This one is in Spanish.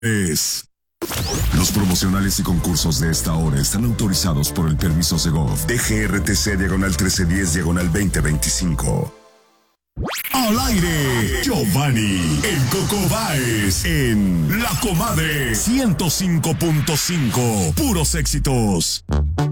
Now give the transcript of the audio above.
Los promocionales y concursos de esta hora están autorizados por el permiso Segov DGRTC /2025. Al aire, Giovanni, el Coco Báez, en La Comadre 105.5. Puros éxitos.